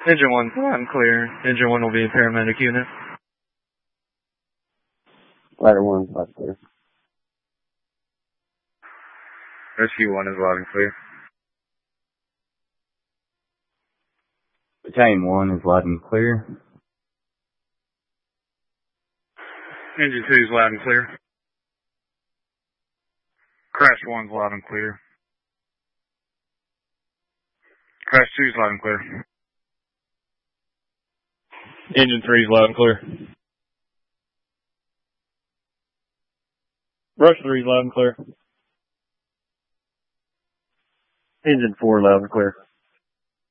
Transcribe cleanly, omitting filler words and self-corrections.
Engine 1's loud and clear. Engine 1 will be a paramedic unit. Ladder 1's loud and clear. Rescue 1 is loud and clear. Battalion 1 is loud and clear. Engine 2 is loud and clear. Crash 1's loud and clear. Crash 2's loud and clear. Engine 3 is loud and clear. Rush 3 is loud and clear. Engine 4 loud and clear.